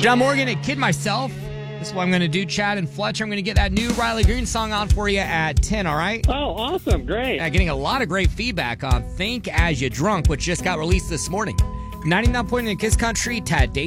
John Morgan and Kid Myself. This is what I'm going to do, Chad and Fletcher. I'm going to get that new Riley Green song on for you at 10, all right? Oh, awesome. Great. Getting a lot of great feedback on Think As You Drunk, which just got released this morning. 99 point in the Kiss Country, Tad Day.